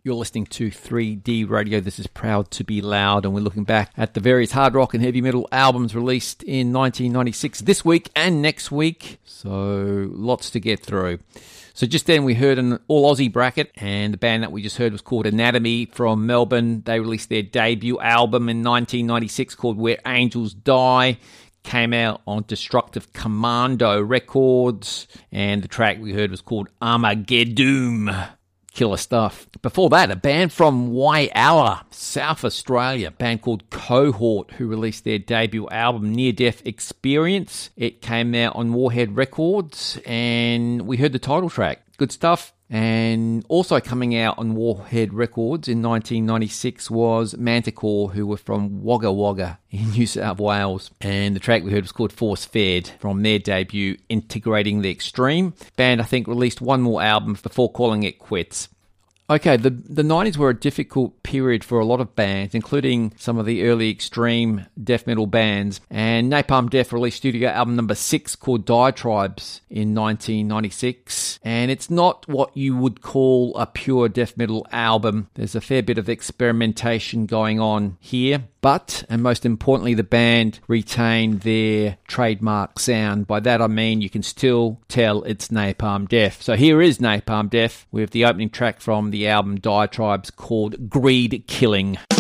You're listening to 3D Radio. This is Proud to Be Loud, and we're looking back at the various hard rock and heavy metal albums released in 1996 this week and next week. So lots to get through. So just then we heard an all-Aussie bracket, and the band that we just heard was called Anatomy from Melbourne. They released their debut album in 1996 called Where Angels Die. Came out on Destructive Commando Records, and the track we heard was called Armageddon. Killer stuff. Before that, a band from Whyalla, South Australia, a band called Cohort, who released their debut album, Near Death Experience. It came out on Warhead Records, and we heard the title track. Good stuff. And also coming out on Warhead Records in 1996 was Manticore, who were from Wagga Wagga in New South Wales. And the track we heard was called Force Fed from their debut, Integrating the Extreme. Band, I think, released one more album before calling it quits. Okay, the 90s were a difficult period for a lot of bands, including some of the early extreme death metal bands. And Napalm Death released studio album number 6 called Diatribes in 1996. And it's not what you would call a pure death metal album. There's a fair bit of experimentation going on here. But, and most importantly, the band retained their trademark sound. By that I mean you can still tell it's Napalm Death. So here is Napalm Death with the opening track from the album Diatribes called Greed Killing.